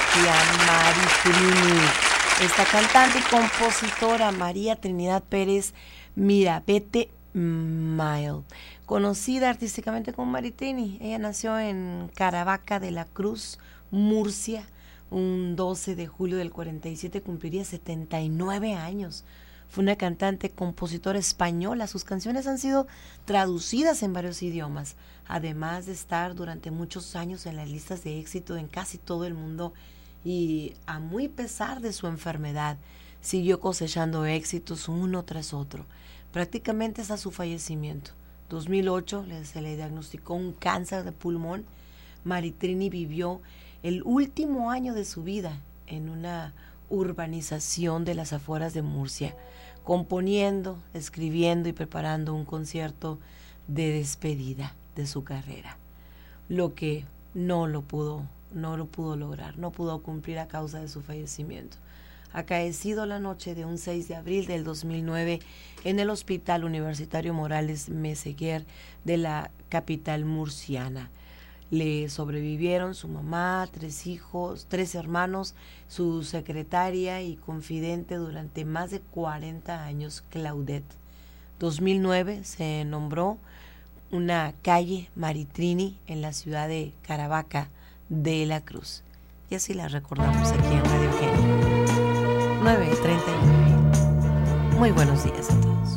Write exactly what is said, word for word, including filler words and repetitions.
tía Maritrini. Esta cantante y compositora María Trinidad Pérez Mirabete Mael, conocida artísticamente como Maritrini. Ella nació en Caravaca de la Cruz, Murcia, un doce de julio del cuarenta y siete, cumpliría setenta y nueve años. Fue una cantante, compositora española. Sus canciones han sido traducidas en varios idiomas, además de estar durante muchos años en las listas de éxito en casi todo el mundo, y a muy pesar de su enfermedad, siguió cosechando éxitos uno tras otro, prácticamente hasta su fallecimiento. dos mil ocho se le diagnosticó un cáncer de pulmón. Maritrini vivió el último año de su vida en una urbanización de las afueras de Murcia, componiendo, escribiendo y preparando un concierto de despedida de su carrera, lo que no lo pudo, no lo pudo lograr, no pudo cumplir a causa de su fallecimiento, acaecido la noche de un seis de abril del dos mil nueve en el Hospital Universitario Morales Meseguer de la capital murciana. Le sobrevivieron su mamá, tres hijos, tres hermanos, su secretaria y confidente durante más de cuarenta años, Claudette. dos mil nueve se nombró una calle Maritrini en la ciudad de Caravaca de la Cruz. Y así la recordamos aquí en Radio Genio. nueve treinta y nueve. Muy buenos días a todos.